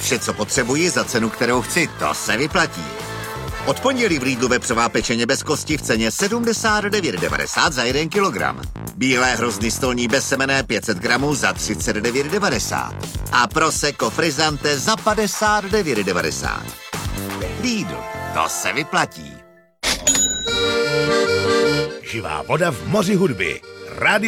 Vše, co potřebuji za cenu, kterou chci, to se vyplatí. Od pondělí v Lidlu vepřová pečeně bez kosti v ceně 79,90 za 1 kilogram. Bílé hrozny stolní bezsemenné 500 gramů za 39,90. A prosecco frizzante za 59,90. Lidl, to se vyplatí. Živá voda v moři hudby. Rádio